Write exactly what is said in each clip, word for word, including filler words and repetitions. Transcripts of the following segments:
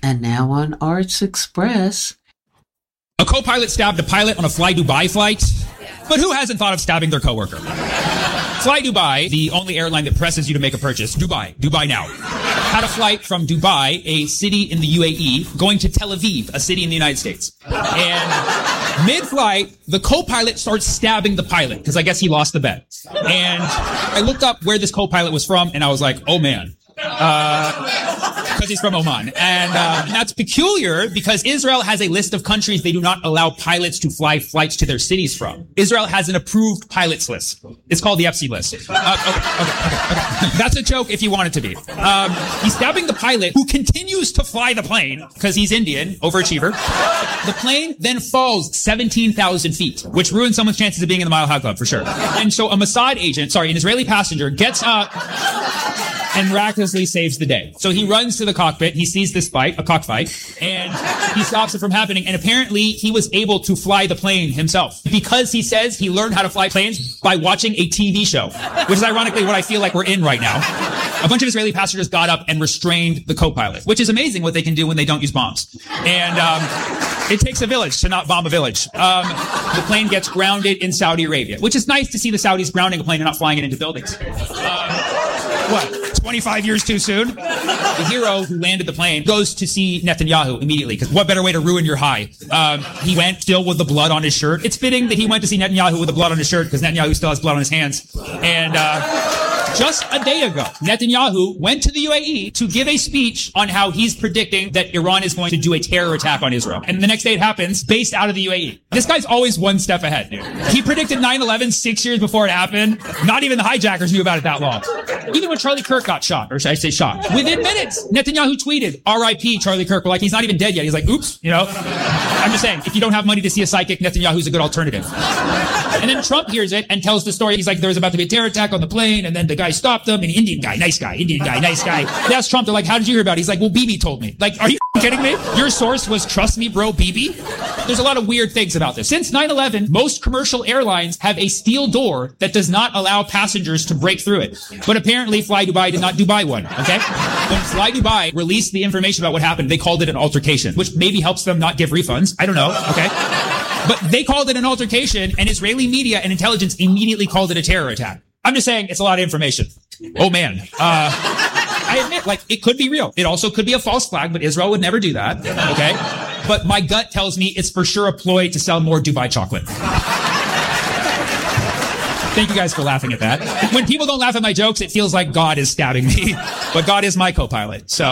And now on Arts Express. A co-pilot stabbed a pilot on a Fly Dubai flight. But who hasn't thought of stabbing their coworker? Fly Dubai, the only airline that presses you to make a purchase. Dubai. Dubai now. Had a flight from Dubai, a city in the U A E, going to Tel Aviv, a city in the United States. And mid-flight, the co-pilot starts stabbing the pilot, because I guess he lost the bet. And I looked up where this co-pilot was from, and I was like, oh man. Uh, because he's from Oman. And, uh, and that's peculiar because Israel has a list of countries they do not allow pilots to fly flights to their cities from. Israel has an approved pilots list. It's called the F C list. Uh, okay, okay, okay, okay. That's a joke if you want it to be. Um, he's stabbing the pilot who continues to fly the plane because he's Indian, overachiever. The plane then falls seventeen thousand feet, which ruins someone's chances of being in the Mile High Club for sure. And so a Mossad agent, sorry, an Israeli passenger gets up and miraculously saves the day. So he runs to the cockpit, he sees this fight, a cockfight, and he stops it from happening. And apparently he was able to fly the plane himself because he says he learned how to fly planes by watching a T V show, which is ironically what I feel like we're in right now. A bunch of Israeli passengers got up and restrained the co-pilot, which is amazing what they can do when they don't use bombs. And, um, it takes a village to not bomb a village. Um, the plane gets grounded in Saudi Arabia, which is nice to see the Saudis grounding a plane and not flying it into buildings. Um, what? twenty-five years too soon? The hero who landed the plane goes to see Netanyahu immediately, because what better way to ruin your high? Um, he went still with the blood on his shirt. It's fitting that he went to see Netanyahu with the blood on his shirt, because Netanyahu still has blood on his hands. And, uh, just a day ago, Netanyahu went to the U A E to give a speech on how he's predicting that Iran is going to do a terror attack on Israel. And the next day it happens, based out of the U A E. This guy's always one step ahead, dude. He predicted nine eleven six years before it happened. Not even the hijackers knew about it that long. Even when Charlie Kirk got shot, or should I say shot, within minutes, Netanyahu tweeted, R I P Charlie Kirk. We're like, he's not even dead yet. He's like, oops, you know? I'm just saying, if you don't have money to see a psychic, Netanyahu's a good alternative. And then Trump hears it and tells the story. He's like, there was about to be a terror attack on the plane, and then the guy stopped them, and Indian guy, nice guy, Indian guy, nice guy. They asked Trump, they're like, how did you hear about it? He's like, well, Bibi told me. Like, are you kidding me? Your source was trust me, bro, Bibi? There's a lot of weird things about this. Since nine eleven, most commercial airlines have a steel door that does not allow passengers to break through it. But apparently Fly Dubai did not Dubai one, okay? When Fly Dubai released the information about what happened, they called it an altercation, which maybe helps them not give refunds. I don't know, okay? But they called it an altercation, and Israeli media and intelligence immediately called it a terror attack. I'm just saying, it's a lot of information. Oh man. Uh, I admit, like, it could be real. It also could be a false flag, but Israel would never do that, okay? But my gut tells me it's for sure a ploy to sell more Dubai chocolate. Thank you guys for laughing at that. When people don't laugh at my jokes, it feels like God is stabbing me. But God is my co-pilot, so.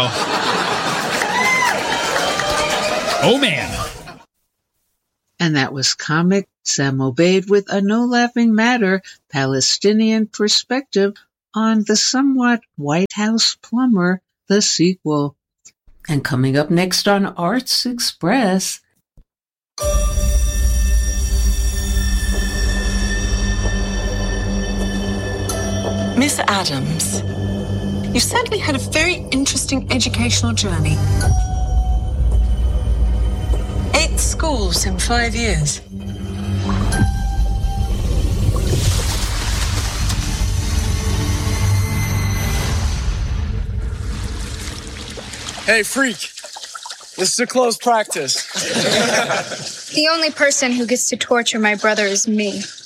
Oh man. And that was comic Sam Obeid with a No Laughing Matter Palestinian perspective on The Somewhat White House Plumber, the sequel. And coming up next on Arts Express. Miss Adams, you certainly had a very interesting educational journey. Eight schools in five years. Hey, freak. This is a close practice. The only person who gets to torture my brother is me.